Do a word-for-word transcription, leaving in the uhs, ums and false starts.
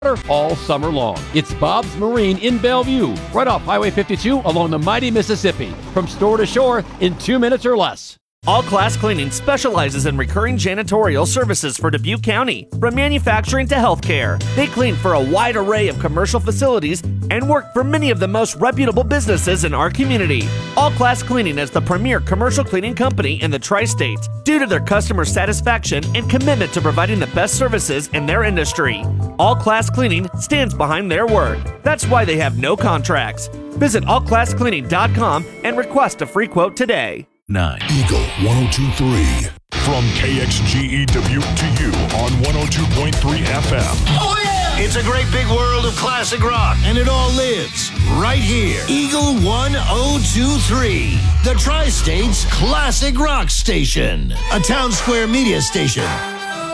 all summer long. It's Bob's Marine in Bellevue, right off Highway fifty-two along the mighty Mississippi. From store to shore in two minutes or less. All Class Cleaning specializes in recurring janitorial services for Dubuque County, from manufacturing to healthcare. They clean for a wide array of commercial facilities and work for many of the most reputable businesses in our community. All Class Cleaning is the premier commercial cleaning company in the tri-states due to their customer satisfaction and commitment to providing the best services in their industry. All Class Cleaning stands behind their word. That's why they have no contracts. Visit all class cleaning dot com and request a free quote today. Nine. Eagle one oh two point three. From K X G E Dubuque to you on one oh two point three F M. Oh, yeah! It's a great big world of classic rock, and it all lives right here. Eagle one oh two point three, the Tri-States Classic Rock Station, a Town Square media station